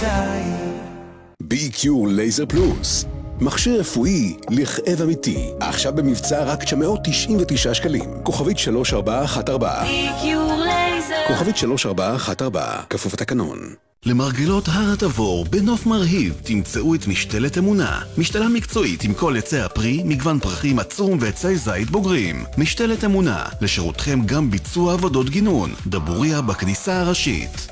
שפתיים. BQ לייזר פלוס, מכשיר רפואי לכאב אמיתי, עכשיו במבצע רק 999 שקלים. כוכבית 3414. BQ לייזר. כוכבית 3414, כפוף התקנון. למרגלות הר התבור בנוף מרהיב תמצאו את משתלת אמונה. משתלה מקצועית עם כל עצי הפרי, מגוון פרחים עצום ועצי זית בוגרים. משתלת אמונה, לשירותכם גם ביצוע עבודות גינון. דבוריה בכניסה הראשית.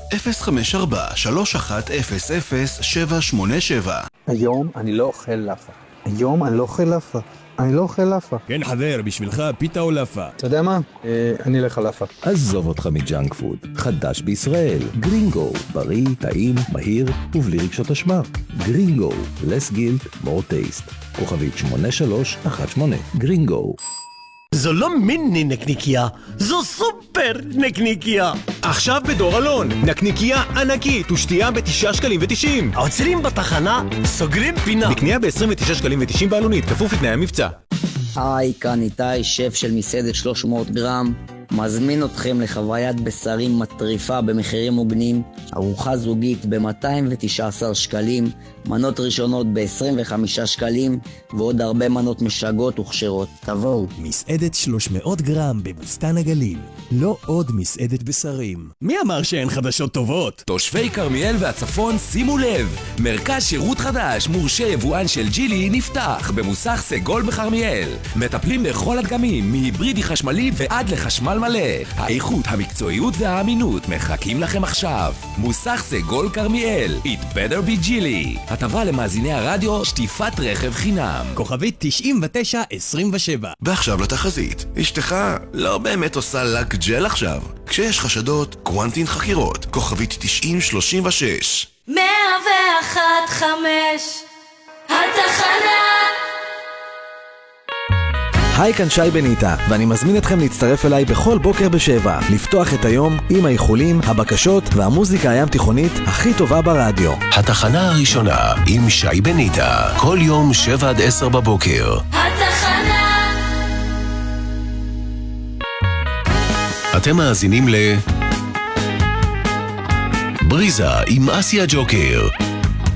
054-3100-787. היום אני לא אוכל לאפה. היום אני לא אוכל לאפה. אני לא אוכל לאפה. כן חבר, בשבילך פיתה או לאפה? אתה יודע מה? אני אלך על לאפה. עזוב אותך מג'אנק פוד. חדש בישראל. גרינגו. בריא, טעים, מהיר ובלי רגשות אשמה. גרינגו. less guilt, more taste. כוכבית 8318. גרינגו. זו לא מיני נקניקיה, זו סופר נקניקיה. עכשיו בדור אלון, נקניקיה ענקית ושתייה ב9 שקלים ו90. עוצרים בתחנה, סוגרים פינה. נקניה ב29 שקלים ו90 בעלונית, כפוף לתנאי המבצע. היי, כאן איתי, שף של מסעדת 300 גרם. מזמין אתכם לחוויית בשרים מטריפה במחירים מוגנים, ארוחה זוגית ב-219 שקלים, מנות ראשונות ב-25 שקלים, ועוד הרבה מנות משגות וכשרות. תבואו. מסעדת 300 גרם בבוסתן הגליל. לא עוד מסעדת בשרים. מי אמר שאין חדשות טובות? תושבי כרמיאל והצפון, שימו לב, מרכז שירות חדש מורשה יבואן של ג'ילי נפתח במוסך סגול בכרמיאל. מטפלים בכל הדגמים, מהיברידי חשמלי ועד לחשמל מלא. האיכות, המקצועיות והאמינות מחכים לכם עכשיו. מוסך סגול כרמיאל, It better be ג'ילי. הטבה למאזיני הרדיו, שטיפת רכב חינם. כוכבית 9927. ועכשיו לתחזית. אשתך לא באמת עושה לק ג'ל עכשיו. כשיש חשדות, קוונטין חקירות. כוכבית 9036. 101.5 התחנה. היי, כאן שי בניטה, ואני מזמין אתכם להצטרף אליי בכל בוקר ב7, לפתוח את היום עם האיחולים, הבקשות והמוזיקה הים תיכונית הכי טובה ברדיו. התחנה הראשונה עם שי בניטה, כל יום 7 עד 10 בבוקר. התחנה. אתם מאזינים בריזה עם אסיה ג'וקר.